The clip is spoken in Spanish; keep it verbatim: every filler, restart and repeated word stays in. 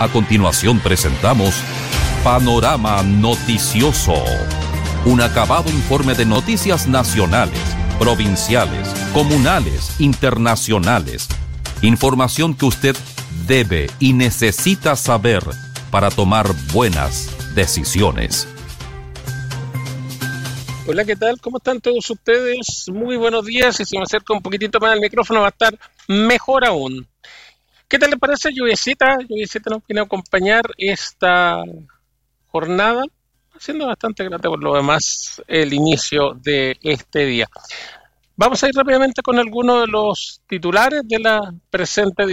A continuación presentamos Panorama Noticioso, un acabado informe de noticias nacionales, provinciales, comunales, internacionales. Información que usted debe y necesita saber para tomar buenas decisiones. Hola, ¿qué tal? ¿Cómo están todos ustedes? Muy buenos días, y si me acerco un poquitito más al micrófono va a estar mejor aún. ¿Qué tal les parece, lluviecita? Lluviecita nos viene a acompañar esta jornada, haciendo bastante grata por lo demás el inicio de este día. Vamos a ir rápidamente con algunos de los titulares de la presente